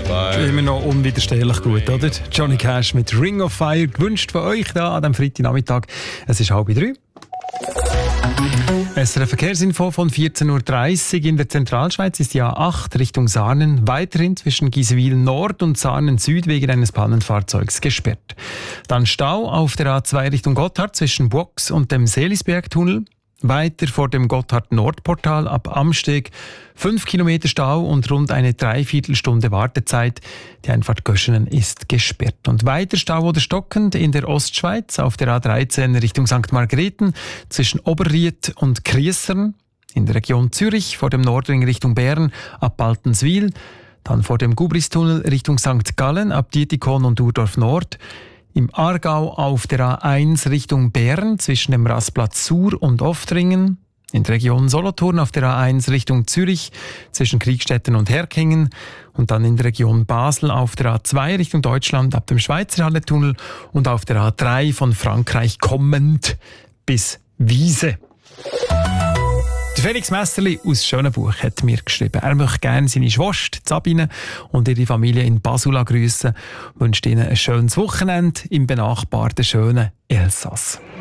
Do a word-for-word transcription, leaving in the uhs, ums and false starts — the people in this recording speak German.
Fire. Immer noch unwiderstehlich gut, oder? Johnny Cash mit Ring of Fire, gewünscht von euch da an diesem Freitagnachmittag. Es ist halb drei. Es ist eine Verkehrsinfo von vierzehn Uhr dreißig. In der Zentralschweiz ist die A acht Richtung Sarnen weiterhin zwischen Giswil Nord und Sarnen Süd wegen eines Pannenfahrzeugs gesperrt. Dann Stau auf der A zwei Richtung Gotthard zwischen Buox und dem Seelisbergtunnel. Weiter vor dem Gotthard-Nordportal ab Amsteg fünf Kilometer Stau und rund eine Dreiviertelstunde Wartezeit. Die Einfahrt Göschenen ist gesperrt. Und weiter Stau oder stockend in der Ostschweiz auf der A dreizehn Richtung Sankt Margrethen zwischen Oberried und Kriessern. In der Region Zürich vor dem Nordring Richtung Bern ab Baltenswil. Dann vor dem Gubristunnel Richtung Sankt Gallen ab Dietikon und Urdorf Nord. Im Aargau auf der A eins Richtung Bern zwischen dem Rastplatz Sur und Oftringen. In der Region Solothurn auf der A eins Richtung Zürich zwischen Kriegstetten und Herkingen. Und dann in der Region Basel auf der A zwei Richtung Deutschland ab dem Schweizerhalle-Tunnel und auf der A drei von Frankreich kommend bis Wiese. Der Felix Messerli aus Schönenbuch hat mir geschrieben, er möchte gerne seine Schwester Sabine und ihre Familie in Basula grüßen, wünscht ihnen ein schönes Wochenende im benachbarten schönen Elsass.